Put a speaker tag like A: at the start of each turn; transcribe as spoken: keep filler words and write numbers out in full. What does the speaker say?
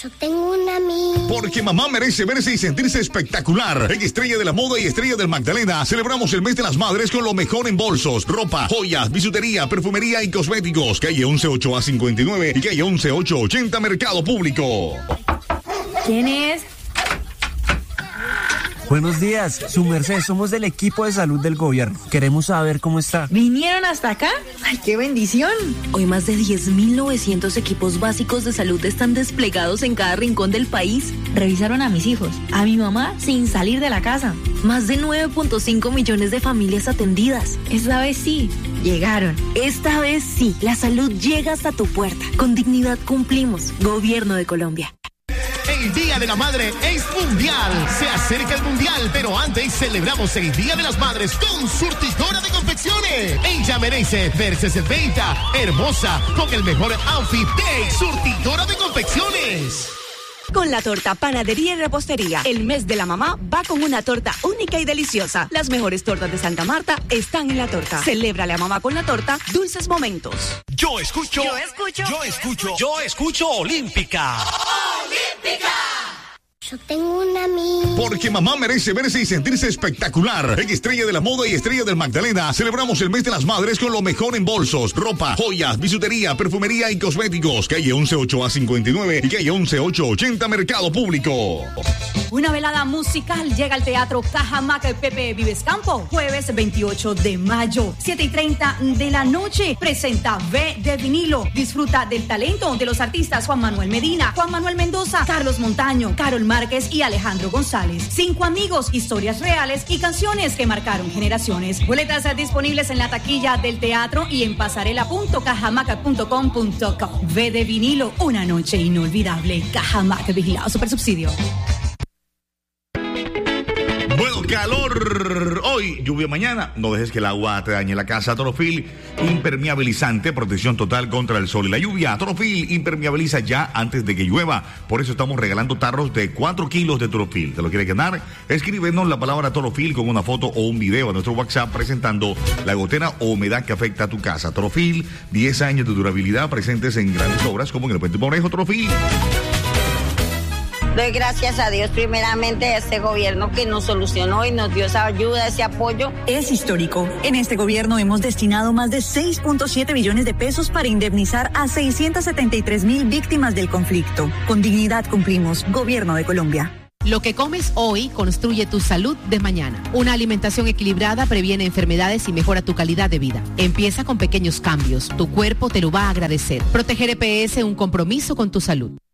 A: Yo tengo una amiga.
B: Porque mamá merece verse y sentirse espectacular. En Estrella de la Moda y Estrella del Magdalena celebramos el mes de las madres con lo mejor en bolsos, ropa, joyas, bisutería, perfumería y cosméticos. Calle once ocho A cincuenta y nueve y calle once ocho ochenta Mercado Público.
C: ¿Quién es?
D: Buenos días, su merced, somos del equipo de salud del gobierno. Queremos saber cómo está.
C: ¿Vinieron hasta acá? ¡Ay, qué bendición!
E: Hoy más de diez mil novecientos equipos básicos de salud están desplegados en cada rincón del país.
C: Revisaron a mis hijos, a mi mamá, sin salir de la casa.
E: Más de nueve punto cinco millones de familias atendidas.
C: Esta vez sí, llegaron.
E: Esta vez sí, la salud llega hasta tu puerta. Con dignidad cumplimos. Gobierno de Colombia.
F: El Día de la Madre es mundial. Se acerca el mundial, pero antes celebramos el Día de las Madres con Surtidora de Confecciones. Ella merece verse setenta, hermosa, con el mejor outfit de Surtidora de Confecciones.
G: Con la torta Panadería y Repostería, el mes de la mamá va con una torta única y deliciosa. Las mejores tortas de Santa Marta están en la torta. Celébrale a mamá con la torta Dulces Momentos.
F: Yo escucho.
G: Yo escucho.
F: Yo escucho. Yo escucho Olímpica.
A: ¡Olímpica! Yo tengo una amiga.
B: Porque mamá merece verse y sentirse espectacular. En Estrella de la Moda y Estrella del Magdalena celebramos el mes de las madres con lo mejor en bolsos, ropa, joyas, bisutería, perfumería y cosméticos. Calle once ocho A cincuenta y nueve y calle once ocho ochenta Mercado Público.
H: Una velada musical llega al Teatro Cajamarca Pepe Vives Campo, jueves veintiocho de mayo, siete y treinta de la noche. Presenta V de Vinilo. Disfruta del talento de los artistas Juan Manuel Medina, Juan Manuel Mendoza, Carlos Montaño, Carol Márquez y Alejandro González. Cinco amigos, historias reales y canciones que marcaron generaciones. Boletas disponibles en la taquilla del teatro y en pasarela punto cajamarca punto com punto co. V de Vinilo, una noche inolvidable. Cajamarca, vigilado Supersubsidio.
B: Bueno, calor hoy, lluvia mañana. No dejes que el agua te dañe la casa. Torofil impermeabilizante, protección total contra el sol y la lluvia. Torofil impermeabiliza ya antes de que llueva. Por eso estamos regalando tarros de cuatro kilos de Torofil. ¿Te lo quieres ganar? Escríbenos la palabra Torofil con una foto o un video a nuestro WhatsApp presentando la gotera o humedad que afecta a tu casa. Torofil, diez años de durabilidad presentes en grandes obras como en el Puente Morejo. Torofil.
I: Doy gracias a Dios primeramente a este gobierno que nos solucionó y nos dio esa ayuda, ese apoyo.
J: Es histórico. En este gobierno hemos destinado más de seis punto siete billones de pesos para indemnizar a seiscientas setenta y tres mil víctimas del conflicto. Con dignidad cumplimos. Gobierno de Colombia.
K: Lo que comes hoy construye tu salud de mañana. Una alimentación equilibrada previene enfermedades y mejora tu calidad de vida. Empieza con pequeños cambios. Tu cuerpo te lo va a agradecer. Proteger E P S, un compromiso con tu salud.